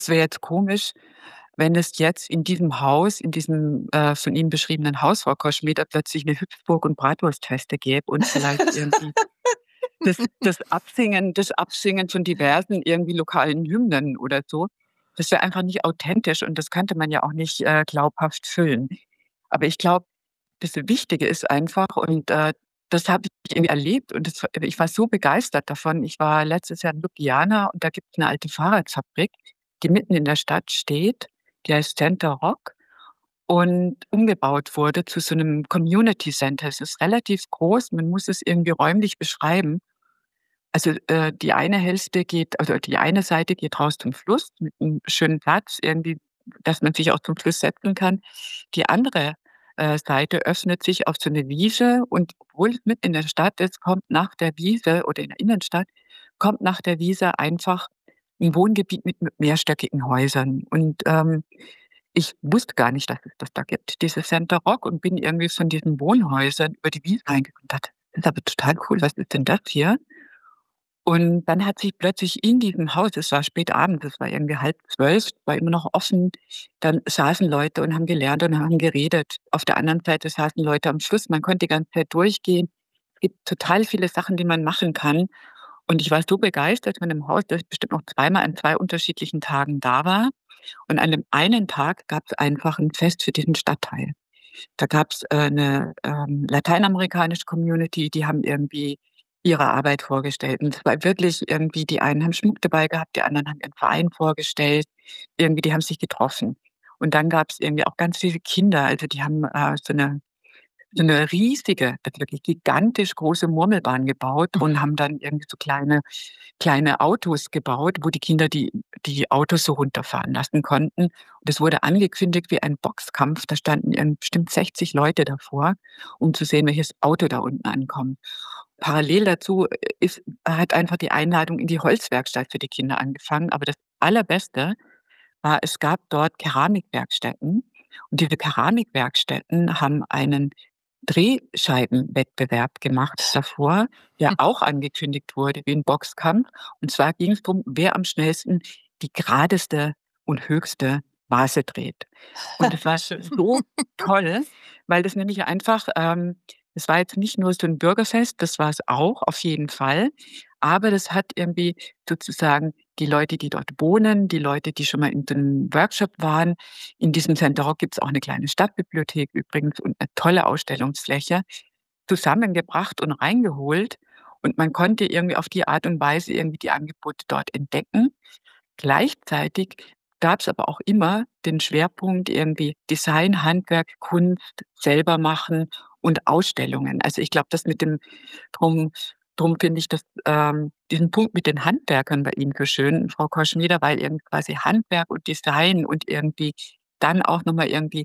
wäre jetzt komisch, wenn es jetzt in diesem Haus, in diesem, von Ihnen beschriebenen Haus, Frau Koschmieder, plötzlich 'ne Hüpfburg und Bratwurstfeste gäbe und vielleicht irgendwie das Absingen von diversen irgendwie lokalen Hymnen oder so. Das wäre einfach nicht authentisch und das könnte man ja auch nicht, glaubhaft füllen. Aber ich glaube, das Wichtige ist einfach und, das habe ich irgendwie erlebt und ich war so begeistert davon. Ich war letztes Jahr in Ljubljana und da gibt's 'ne alte Fahrradfabrik, die mitten in der Stadt steht. Die heißt Center Rock und umgebaut wurde zu so 'nem Community Center. Es ist relativ groß, man muss es irgendwie räumlich beschreiben. Also, die eine Seite geht raus zum Fluss mit 'nem schönen Platz irgendwie, dass man sich auch zum Fluss setzen kann. Die andere, Seite öffnet sich auf so 'ne Wiese und obwohl es mitten in der Stadt ist, kommt nach der Wiese oder in der Innenstadt kommt nach der Wiese einfach 'n Wohngebiet mit mehrstöckigen Häusern. Und, ich wusste gar nicht, dass es das da gibt, dieses Center Rock und bin irgendwie von diesen Wohnhäusern über die Wiese reingegangen und dachte: „Das ist aber total cool, was ist denn das hier?“ Und dann hat sich plötzlich in diesem Haus es war spät abends, es war irgendwie 11:30, war immer noch offen, dann saßen Leute und haben gelernt und haben geredet. Auf der anderen Seite saßen Leute am Fluss, man konnte die ganze Zeit durchgehen. Es gibt total viele Sachen, die man machen kann. Und ich war so begeistert von dem Haus, dass ich bestimmt noch zweimal an 2 unterschiedlichen Tagen da war. Und an dem einen Tag gab's einfach 'n Fest für diesen Stadtteil. Da gab's, 'ne, lateinamerikanische Community, die haben irgendwie ihre Arbeit vorgestellt. Und es war wirklich irgendwie die einen haben Schmuck dabei gehabt, die anderen haben ihren Verein vorgestellt. Irgendwie, die haben sich getroffen. Und dann gab's irgendwie auch ganz viele Kinder, also die haben, so 'ne riesige, also wirklich gigantisch große Murmelbahn gebaut und haben dann irgendwie so kleine Autos gebaut, wo die Kinder die Autos so runterfahren lassen konnten. Und es wurde angekündigt wie ein Boxkampf. Da standen bestimmt 60 Leute davor, um zu sehen, welches Auto da unten ankommt. Parallel dazu hat einfach die Einladung in die Holzwerkstatt für die Kinder angefangen. Aber das Allerbeste war, es gab dort Keramikwerkstätten und diese Keramikwerkstätten haben einen Drehscheibenwettbewerb gemacht davor, der auch angekündigt wurde wie 'n Boxkampf. Und zwar ging's drum, wer am schnellsten die geradeste und höchste Vase dreht. Und das war Schön. so toll, weil das nämlich einfach es war jetzt nicht nur so 'n Bürgerfest, das war's auch, auf jeden Fall. Aber das hat irgendwie sozusagen die Leute, die dort wohnen, die Leute, die schon mal in so 'nem Workshop waren in diesem Center Rock gibt's auch 'ne kleine Stadtbibliothek übrigens und 'ne tolle Ausstellungsfläche, zusammengebracht und reingeholt. Und man konnte irgendwie auf die Art und Weise irgendwie die Angebote dort entdecken. Gleichzeitig gab's aber auch immer den Schwerpunkt irgendwie Design, Handwerk, Kunst, selber machen und Ausstellungen. Also, ich glaube, das mit dem drum finde ich das diesen Punkt mit den Handwerkern bei Ihnen so schön, Frau Koschmieder, weil eben quasi Handwerk und Design und irgendwie dann auch noch mal irgendwie,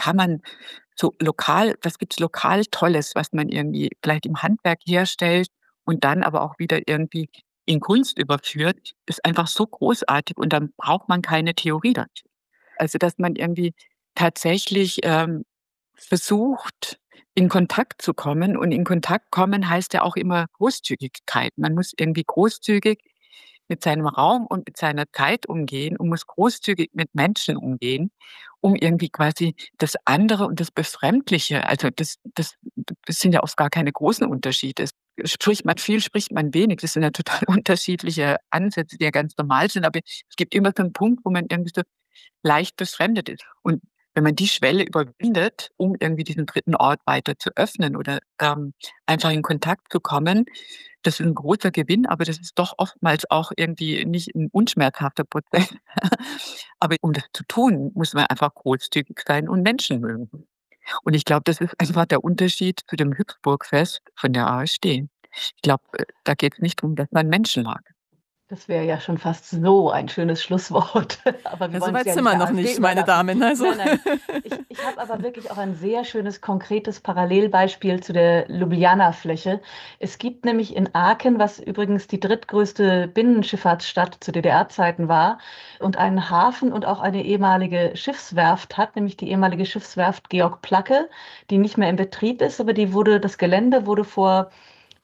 was gibt's lokal Tolles, was man irgendwie vielleicht im Handwerk herstellt und dann aber auch wieder irgendwie in Kunst überführt, ist einfach so großartig und dann braucht man keine Theorie dazu. Also, dass man irgendwie tatsächlich, versucht, in Kontakt zu kommen und in Kontakt kommen heißt ja auch immer Großzügigkeit. Man muss irgendwie großzügig mit seinem Raum und mit seiner Zeit umgehen und muss großzügig mit Menschen umgehen, um irgendwie quasi das andere und das Befremdliche also, das sind ja oft gar keine großen Unterschiede. Spricht man viel, spricht man wenig. Das sind ja total unterschiedliche Ansätze, die ja ganz normal sind, aber es gibt immer so 'n Punkt, wo man irgendwie so leicht befremdet ist. Und wenn man die Schwelle überwindet, um irgendwie diesen dritten Ort weiter zu öffnen oder, einfach in Kontakt zu kommen, das ist 'n großer Gewinn, aber das ist doch oftmals auch irgendwie nicht 'n unschmerzhafter Prozess. Aber um das zu tun, muss man einfach großzügig sein und Menschen mögen. Und ich glaube, das ist einfach der Unterschied zu dem Hüpfburgfest von der AfD. Ich glaube, da geht's nicht drum, dass man Menschen mag. Das wäre ja schon fast so ein schönes Schlusswort, aber wir Ja, so wollen es weit ja sind nicht wir der noch AfD nicht, meine überlassen. Damen, also. Nein, nein. Ich habe aber wirklich auch ein sehr schönes, konkretes Parallelbeispiel zu der Ljubljana-Fläche. Es gibt nämlich in Aachen, was übrigens die drittgrößte Binnenschifffahrtsstadt zu DDR-Zeiten war und einen Hafen und auch eine ehemalige Schiffswerft hat, nämlich die ehemalige Schiffswerft Georg Placke, die nicht mehr in Betrieb ist, aber das Gelände wurde vor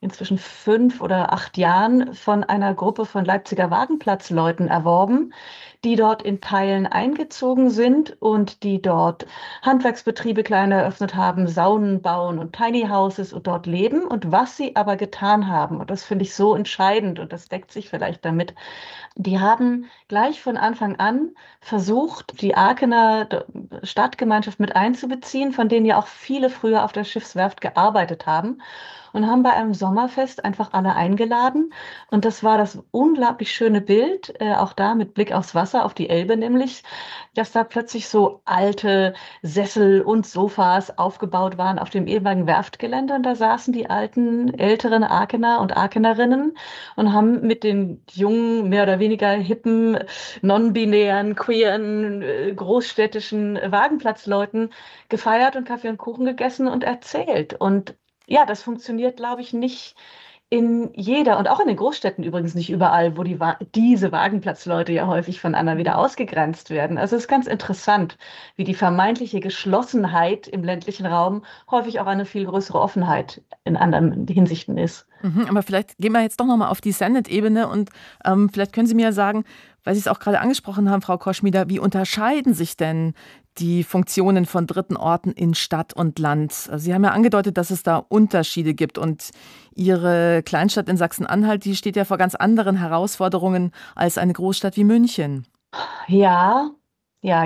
inzwischen 5 oder 8 Jahren von einer Gruppe von Leipziger Wagenplatzleuten erworben, die dort in Teilen eingezogen sind und die dort Handwerksbetriebe klein eröffnet haben, Saunen bauen und Tiny Houses und dort leben. Und was sie aber getan haben, und das finde ich so entscheidend und das deckt sich vielleicht damit, die haben gleich von Anfang an versucht, die Aachener Stadtgemeinschaft mit einzubeziehen, von denen ja auch viele früher auf der Schiffswerft gearbeitet haben und haben bei einem Sommerfest einfach alle eingeladen. Und das war das unglaublich schöne Bild, auch da mit Blick aufs Wasser, auf die Elbe nämlich, dass da plötzlich so alte Sessel und Sofas aufgebaut waren auf dem ehemaligen Werftgelände. Und da saßen die alten, älteren Aachener und Aachenerinnen und haben mit den jungen, mehr oder weniger hippen, non-binären, queeren, großstädtischen Wagenplatzleuten gefeiert und Kaffee und Kuchen gegessen und erzählt. Und ja, das funktioniert, glaube ich, nicht in jeder und auch in den Großstädten übrigens nicht überall, wo diese Wagenplatzleute ja häufig von anderen wieder ausgegrenzt werden. Also es ist ganz interessant, wie die vermeintliche Geschlossenheit im ländlichen Raum häufig auch eine viel größere Offenheit in anderen Hinsichten ist. Aber vielleicht gehen wir jetzt doch nochmal auf die Senate-Ebene und vielleicht können Sie mir sagen, weil Sie es auch gerade angesprochen haben, Frau Koschmider, wie unterscheiden sich denn die Funktionen von dritten Orten in Stadt und Land? Also Sie haben ja angedeutet, dass es da Unterschiede gibt und Ihre Kleinstadt in Sachsen-Anhalt, die steht ja vor ganz anderen Herausforderungen als eine Großstadt wie München. Ja, ja,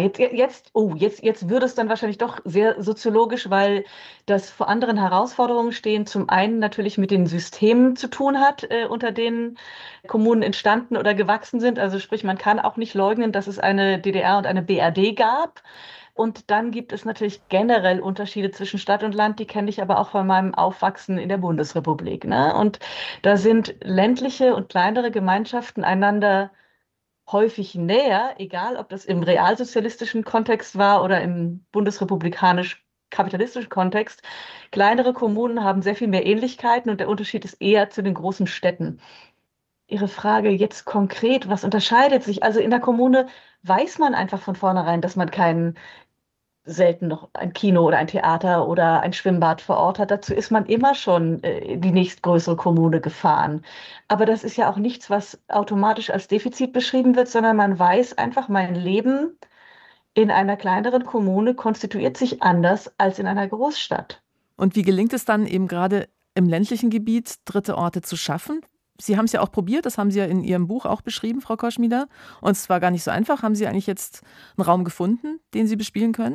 jetzt würde es dann wahrscheinlich doch sehr soziologisch, weil das vor anderen Herausforderungen stehen. Zum einen natürlich mit den Systemen zu tun hat, unter denen Kommunen entstanden oder gewachsen sind. Also sprich, man kann auch nicht leugnen, dass es eine DDR und eine BRD gab. Und dann gibt es natürlich generell Unterschiede zwischen Stadt und Land, die kenne ich aber auch von meinem Aufwachsen in der Bundesrepublik, ne? Und da sind ländliche und kleinere Gemeinschaften einander häufig näher, egal ob das im realsozialistischen Kontext war oder im bundesrepublikanisch-kapitalistischen Kontext. Kleinere Kommunen haben sehr viel mehr Ähnlichkeiten und der Unterschied ist eher zu den großen Städten. Ihre Frage jetzt konkret, was unterscheidet sich? Also in der Kommune weiß man einfach von vornherein, dass man keinen selten noch ein Kino oder ein Theater oder ein Schwimmbad vor Ort hat. Dazu ist man immer schon in die nächstgrößere Kommune gefahren. Aber das ist ja auch nichts, was automatisch als Defizit beschrieben wird, sondern man weiß einfach, mein Leben in einer kleineren Kommune konstituiert sich anders als in einer Großstadt. Und wie gelingt es dann eben gerade im ländlichen Gebiet, dritte Orte zu schaffen? Sie haben es ja auch probiert, das haben Sie ja in Ihrem Buch auch beschrieben, Frau Koschmider. Und es war gar nicht so einfach. Haben Sie eigentlich jetzt einen Raum gefunden, den Sie bespielen können?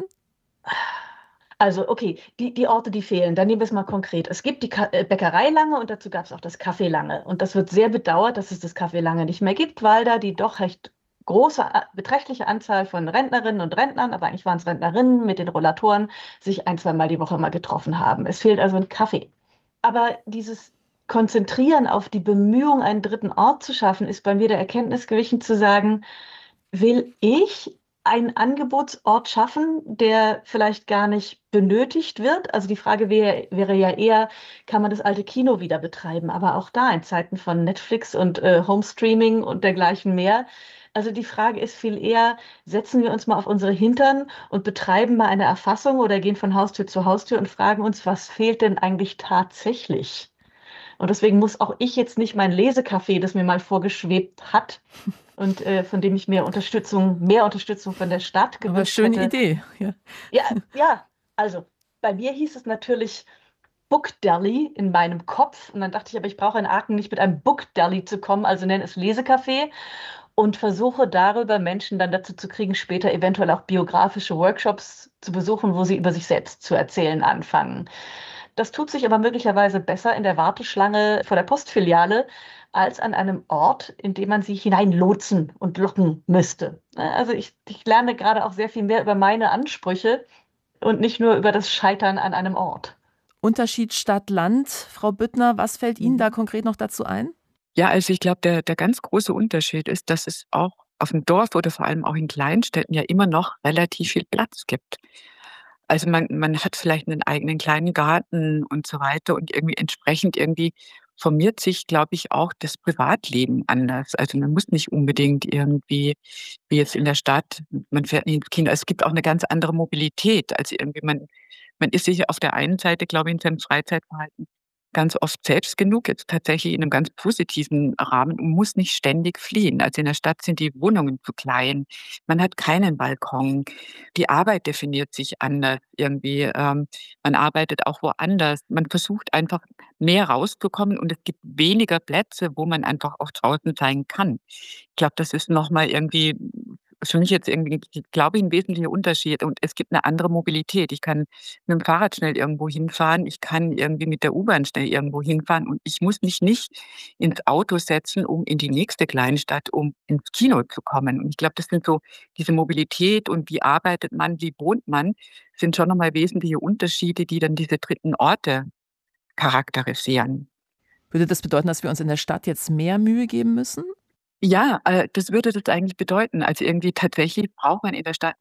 Also, okay, die Orte, die fehlen, dann nehmen wir es mal konkret. Es gibt die Bäckerei Lange und dazu gab es auch das Café Lange. Und das wird sehr bedauert, dass es das Café Lange nicht mehr gibt, weil da die doch recht große, beträchtliche Anzahl von Rentnerinnen und Rentnern, aber eigentlich waren es Rentnerinnen mit den Rollatoren, sich ein, zweimal die Woche mal getroffen haben. Es fehlt also ein Kaffee. Aber dieses Konzentrieren auf die Bemühung, einen dritten Ort zu schaffen, ist bei mir der Erkenntnis gewichen zu sagen, will ich einen Angebotsort schaffen, der vielleicht gar nicht benötigt wird? Also die Frage wäre ja eher, kann man das alte Kino wieder betreiben? Aber auch da in Zeiten von Netflix und Homestreaming und dergleichen mehr. Also die Frage ist viel eher, setzen wir uns mal auf unsere Hintern und betreiben mal eine Erfassung oder gehen von Haustür zu Haustür und fragen uns, was fehlt denn eigentlich tatsächlich? Und deswegen muss auch ich jetzt nicht mein Lesecafé, das mir mal vorgeschwebt hat, und von dem ich mehr Unterstützung von der Stadt Aber gewünscht schöne hätte. Idee. Ja. Ja, ja, also bei mir hieß es natürlich Book Deli in meinem Kopf. Und dann dachte ich, aber ich brauche in Aachen nicht mit einem Book Deli zu kommen, also nenne es Lesecafé und versuche darüber Menschen dann dazu zu kriegen, später eventuell auch biografische Workshops zu besuchen, wo sie über sich selbst zu erzählen anfangen. Das tut sich aber möglicherweise besser in der Warteschlange vor der Postfiliale als an einem Ort, in dem man sie hineinlotsen und locken müsste. Also ich lerne gerade auch sehr viel mehr über meine Ansprüche und nicht nur über das Scheitern an einem Ort. Unterschied Stadt-Land. Frau Büttner, was fällt Ihnen da Mhm. konkret noch dazu ein? Ja, also ich glaube, der ganz große Unterschied ist, dass es auch auf dem Dorf oder vor allem auch in Kleinstädten ja immer noch relativ viel Platz gibt. Also man hat vielleicht einen eigenen kleinen Garten und so weiter und irgendwie entsprechend irgendwie formiert sich, glaube ich, auch das Privatleben anders. Also man muss nicht unbedingt irgendwie wie jetzt in der Stadt, man fährt nicht ins Kino. Es gibt auch eine ganz andere Mobilität. Also irgendwie man ist sich auf der einen Seite, glaube ich, in seinem Freizeitverhalten ganz oft selbst genug, jetzt tatsächlich in einem ganz positiven Rahmen und muss nicht ständig fliehen. Also in der Stadt sind die Wohnungen zu klein. Man hat keinen Balkon. Die Arbeit definiert sich anders irgendwie. Man arbeitet auch woanders. Man versucht einfach mehr rauszukommen und es gibt weniger Plätze, wo man einfach auch draußen sein kann. Ich glaube, das ist noch mal irgendwie für mich jetzt irgendwie, glaube ich, 'n wesentlicher Unterschied und es gibt eine andere Mobilität. Ich kann mit dem Fahrrad schnell irgendwo hinfahren, ich kann irgendwie mit der U-Bahn schnell irgendwo hinfahren und ich muss mich nicht ins Auto setzen, um in die nächste Kleinstadt, um ins Kino zu kommen. Und ich glaube, das sind so diese Mobilität und wie arbeitet man, wie wohnt man, sind schon noch mal wesentliche Unterschiede, die dann diese dritten Orte charakterisieren. Würde das bedeuten, dass wir uns in der Stadt jetzt mehr Mühe geben müssen? Ja, das würde das eigentlich bedeuten. Also, irgendwie tatsächlich braucht man in der Stadt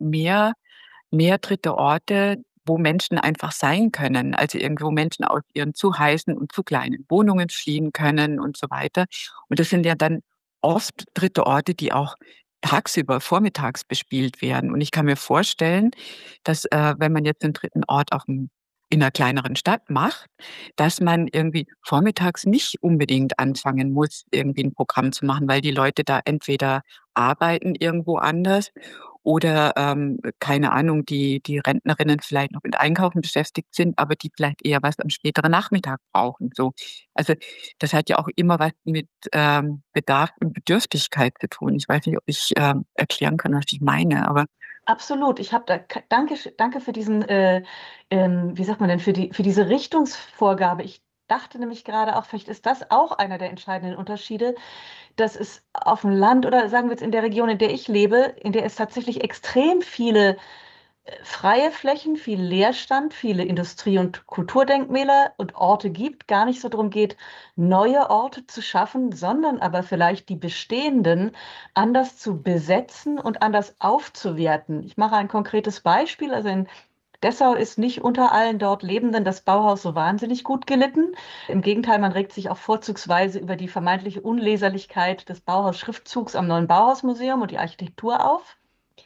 mehr dritte Orte, wo Menschen einfach sein können. Also, irgendwo Menschen aus ihren zu heißen und zu kleinen Wohnungen fliehen können und so weiter. Und das sind ja dann oft dritte Orte, die auch tagsüber, vormittags bespielt werden. Und ich kann mir vorstellen, dass, wenn man jetzt 'nen dritten Ort in 'ner kleineren Stadt macht, dass man irgendwie vormittags nicht unbedingt anfangen muss, irgendwie 'n Programm zu machen, weil die Leute da entweder arbeiten irgendwo anders oder, keine Ahnung, die Rentnerinnen vielleicht noch mit Einkaufen beschäftigt sind, aber die vielleicht eher was am späteren Nachmittag brauchen, so. Also, das hat ja auch immer was mit, Bedarf und Bedürftigkeit zu tun. Ich weiß nicht, ob ich, erklären kann, was ich meine, aber Absolut. Ich habe da danke für diesen, wie sagt man denn, für diese Richtungsvorgabe. Ich dachte nämlich gerade auch, vielleicht ist das auch einer der entscheidenden Unterschiede, dass es auf dem Land oder sagen wir jetzt in der Region, in der ich lebe, in der es tatsächlich extrem viele freie Flächen, viel Leerstand, viele Industrie- und Kulturdenkmäler und Orte gibt, gar nicht so darum geht, neue Orte zu schaffen, sondern aber vielleicht die bestehenden anders zu besetzen und anders aufzuwerten. Ich mache ein konkretes Beispiel. Also in Dessau ist nicht unter allen dort Lebenden das Bauhaus so wahnsinnig gut gelitten. Im Gegenteil, man regt sich auch vorzugsweise über die vermeintliche Unleserlichkeit des Bauhaus-Schriftzugs am neuen Bauhausmuseum und die Architektur auf.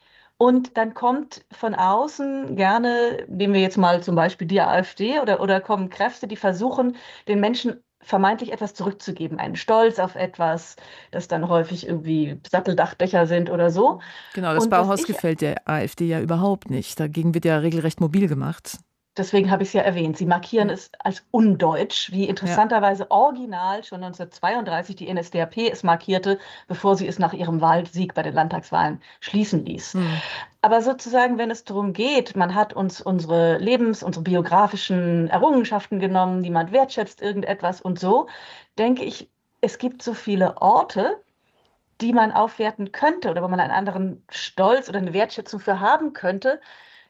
Und dann kommt von außen gerne, nehmen wir jetzt mal zum Beispiel die AfD oder kommen Kräfte, die versuchen, den Menschen vermeintlich etwas zurückzugeben, einen Stolz auf etwas, das dann häufig irgendwie Satteldachdächer sind oder so. Genau, das Und was Bauhaus ich gefällt der AfD ja überhaupt nicht. Dagegen wird ja regelrecht mobil gemacht. Deswegen habe ich es ja erwähnt. Sie markieren es als undeutsch, wie Ja. interessanterweise original schon 1932 die NSDAP es markierte, bevor sie es nach ihrem Wahlsieg bei den Landtagswahlen schließen ließ. Hm. Aber sozusagen, wenn es darum geht, man hat uns unsere biografischen Errungenschaften genommen, niemand wertschätzt irgendetwas und so, denke ich, es gibt so viele Orte, die man aufwerten könnte oder wo man einen anderen Stolz oder eine Wertschätzung für haben könnte.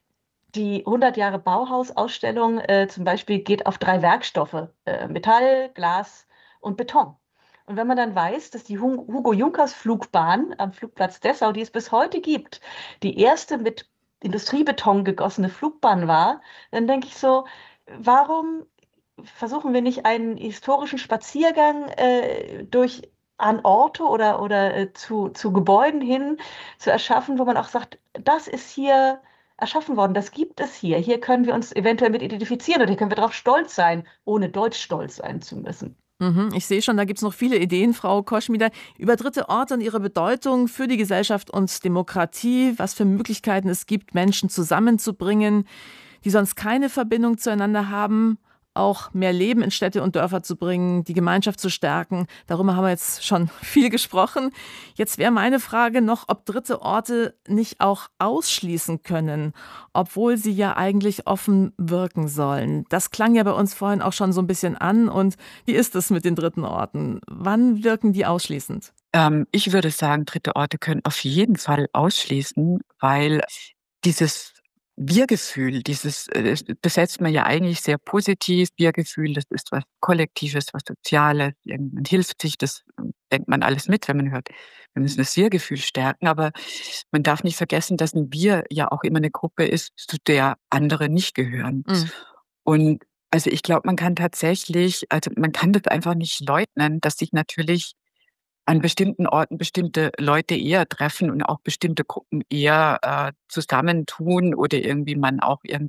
Die 100 Jahre Bauhaus-Ausstellung zum Beispiel geht auf 3 Werkstoffe, Metall, Glas und Beton. Und wenn man dann weiß, dass die Hugo-Junkers-Flugbahn am Flugplatz Dessau, die es bis heute gibt, die erste mit Industriebeton gegossene Flugbahn war, dann denke ich so, warum versuchen wir nicht einen historischen Spaziergang durch an Orte oder zu Gebäuden hin zu erschaffen, wo man auch sagt, das ist hier erschaffen worden, das gibt es hier. Hier können wir uns eventuell mit identifizieren oder hier können wir darauf stolz sein, ohne deutsch stolz sein zu müssen. Mhm, ich sehe schon, da gibt es noch viele Ideen, Frau Koschmider, über dritte Orte und ihre Bedeutung für die Gesellschaft und Demokratie, was für Möglichkeiten es gibt, Menschen zusammenzubringen, die sonst keine Verbindung zueinander haben, auch mehr Leben in Städte und Dörfer zu bringen, die Gemeinschaft zu stärken. Darüber haben wir jetzt schon viel gesprochen. Jetzt wäre meine Frage noch, ob dritte Orte nicht auch ausschließen können, obwohl sie ja eigentlich offen wirken sollen. Das klang ja bei uns vorhin auch schon so ein bisschen an. Und wie ist es mit den dritten Orten? Wann wirken die ausschließend? Ich würde sagen, dritte Orte können auf jeden Fall ausschließen, weil dieses Wir-Gefühl, das besetzt man ja eigentlich sehr positiv. Wir-Gefühl, das ist was Kollektives, was Soziales. Man hilft sich, das denkt man alles mit, wenn man hört, wir müssen das Wir-Gefühl stärken. Aber man darf nicht vergessen, dass ein Wir ja auch immer eine Gruppe ist, zu der andere nicht gehören. Mhm. Und also ich glaube, man kann das einfach nicht leugnen, dass sich natürlich an bestimmten Orten bestimmte Leute eher treffen und auch bestimmte Gruppen eher, zusammentun oder irgendwie man auch irgendwie in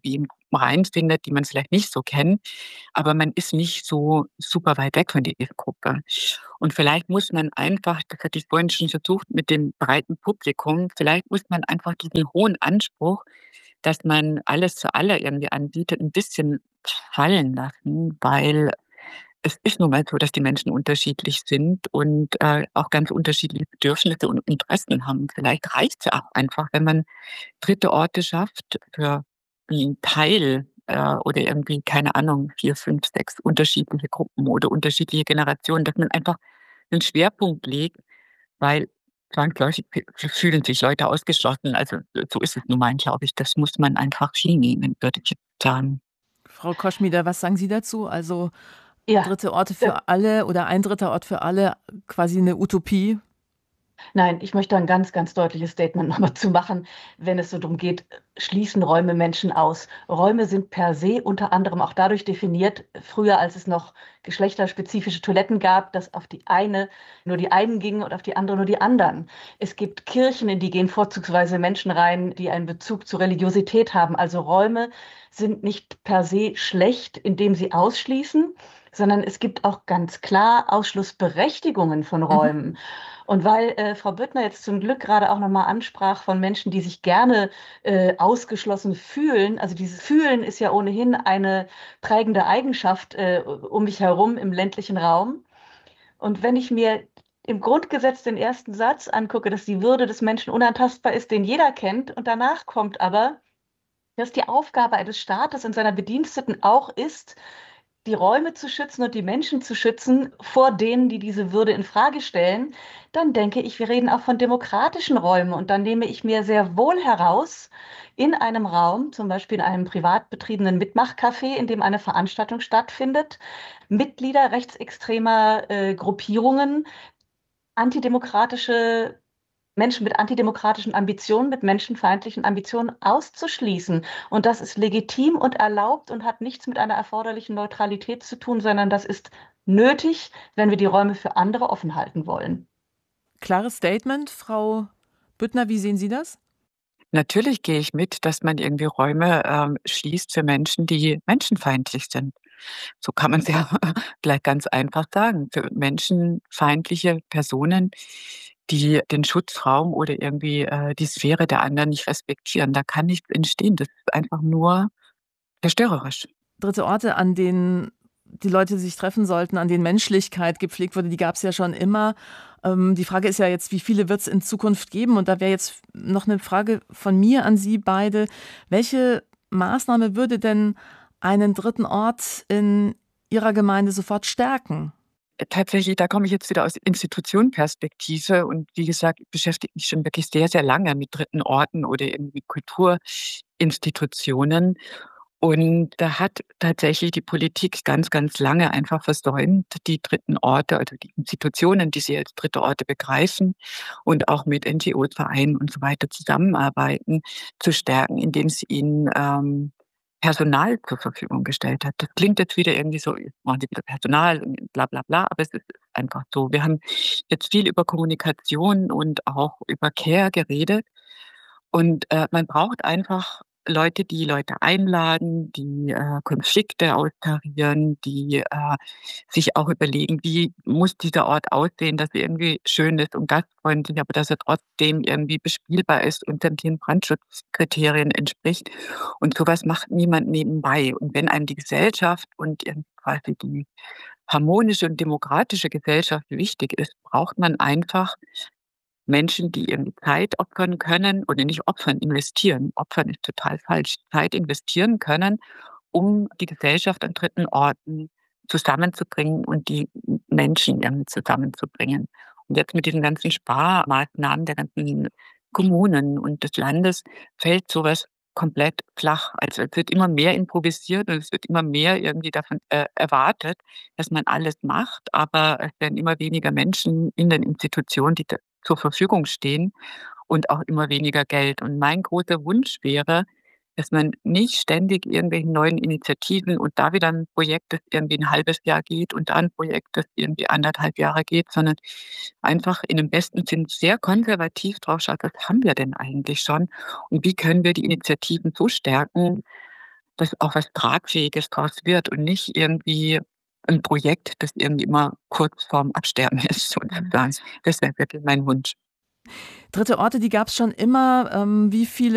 Gruppen reinfindet, die man vielleicht nicht so kennt, aber man ist nicht so super weit weg von dieser Gruppe. Und vielleicht muss man einfach, das hatte ich vorhin schon versucht mit dem breiten Publikum, vielleicht muss man einfach diesen hohen Anspruch, dass man alles für alle irgendwie anbietet, ein bisschen fallen lassen, weil es ist nun mal so, dass die Menschen unterschiedlich sind und auch ganz unterschiedliche Bedürfnisse und Interessen haben. Vielleicht reicht es ja auch einfach, wenn man dritte Orte schafft für einen Teil oder irgendwie, keine Ahnung, 4, 5, 6 unterschiedliche Gruppen oder unterschiedliche Generationen, dass man einfach einen Schwerpunkt legt, weil zwangsläufig fühlen sich Leute ausgeschlossen. Also so ist es nun mal, glaube ich. Das muss man einfach hinnehmen, würde ich jetzt sagen. Frau Koschmider, was sagen Sie dazu? Also Ja, dritte Orte äh, für alle oder ein dritter Ort für alle, quasi eine Utopie? nein, ich möchte ein ganz, ganz deutliches Statement nochmal zu machen, wenn es so darum geht, schließen Räume Menschen aus. Räume sind per se unter anderem auch dadurch definiert, früher als es noch geschlechterspezifische Toiletten gab, dass auf die eine nur die einen gingen und auf die andere nur die anderen. Es gibt Kirchen, in die gehen vorzugsweise Menschen rein, die einen Bezug zur Religiosität haben. Also Räume sind nicht per se schlecht, indem sie ausschließen, sondern es gibt auch ganz klar Ausschlussberechtigungen von Mhm. Räumen. Und weil Frau Büttner jetzt zum Glück gerade auch nochmal ansprach von Menschen, die sich gerne ausgeschlossen fühlen, also dieses Fühlen ist ja ohnehin eine prägende Eigenschaft um mich herum im ländlichen Raum. Und wenn ich mir im Grundgesetz den ersten Satz angucke, dass die Würde des Menschen unantastbar ist, den jeder kennt, und danach kommt aber, dass die Aufgabe eines Staates und seiner Bediensteten auch ist, die Räume zu schützen und die Menschen zu schützen vor denen, die diese Würde in Frage stellen, dann denke ich, wir reden auch von demokratischen Räumen. Und dann nehme ich mir sehr wohl heraus, in einem Raum, zum Beispiel in einem privat betriebenen Mitmachcafé, in dem eine Veranstaltung stattfindet, Mitglieder rechtsextremer Gruppierungen, antidemokratische Menschen mit antidemokratischen Ambitionen, mit menschenfeindlichen Ambitionen auszuschließen. Und das ist legitim und erlaubt und hat nichts mit einer erforderlichen Neutralität zu tun, sondern das ist nötig, wenn wir die Räume für andere offen halten wollen. Klares Statement, Frau Büttner, wie sehen Sie das? Natürlich gehe ich mit, dass man irgendwie Räume schließt für Menschen, die menschenfeindlich sind. So kann man es ja gleich ganz einfach sagen. Für menschenfeindliche Personen, die den Schutzraum oder irgendwie die Sphäre der anderen nicht respektieren. Da kann nichts entstehen. Das ist einfach nur zerstörerisch. Dritte Orte, an denen die Leute sich treffen sollten, an denen Menschlichkeit gepflegt wurde, die gab es ja schon immer. Die Frage ist ja jetzt, wie viele wird es in Zukunft geben? Und da wäre jetzt noch eine Frage von mir an Sie beide. Welche Maßnahme würde denn einen dritten Ort in Ihrer Gemeinde sofort stärken? Tatsächlich, da komme ich jetzt wieder aus Institutionenperspektive und wie gesagt, ich beschäftige mich schon wirklich sehr, sehr lange mit dritten Orten oder irgendwie Kulturinstitutionen. Und da hat tatsächlich die Politik ganz, ganz lange einfach versäumt, die dritten Orte, also die Institutionen, die sie als dritte Orte begreifen und auch mit NGOs, Vereinen und so weiter zusammenarbeiten, zu stärken, indem sie ihnen Personal zur Verfügung gestellt hat. Das klingt jetzt wieder irgendwie so, jetzt machen sie wieder Personal und bla bla bla, aber es ist einfach so. Wir haben jetzt viel über Kommunikation und auch über Care geredet und man braucht einfach Leute, die Leute einladen, die Konflikte austarieren, die sich auch überlegen, wie muss dieser Ort aussehen, dass er irgendwie schön ist und gastfreundlich, aber dass er trotzdem irgendwie bespielbar ist und sämtlichen Brandschutzkriterien entspricht. Und sowas macht niemand nebenbei. Und wenn einem die Gesellschaft und quasi die harmonische und demokratische Gesellschaft wichtig ist, braucht man einfach Menschen, die irgendwie Zeit opfern können oder nicht opfern, investieren. Opfern ist total falsch. Zeit investieren können, um die Gesellschaft an dritten Orten zusammenzubringen und die Menschen irgendwie zusammenzubringen. Und jetzt mit diesen ganzen Sparmaßnahmen der ganzen Kommunen und des Landes fällt sowas komplett flach. Also es wird immer mehr improvisiert und es wird immer mehr irgendwie davon erwartet, dass man alles macht, aber es werden immer weniger Menschen in den Institutionen, die zur Verfügung stehen und auch immer weniger Geld. Und mein großer Wunsch wäre, dass man nicht ständig irgendwelchen neuen Initiativen und da wieder ein Projekt, das irgendwie ein halbes Jahr geht und da ein Projekt, das irgendwie 1,5 Jahre geht, sondern einfach in dem besten Sinn sehr konservativ drauf schaut, was haben wir denn eigentlich schon und wie können wir die Initiativen so stärken, dass auch was Tragfähiges draus wird und nicht irgendwie ein Projekt, das irgendwie immer kurz vorm Absterben ist sozusagen. Das wäre wirklich mein Wunsch. Dritte Orte, die gab es schon immer. Wie viele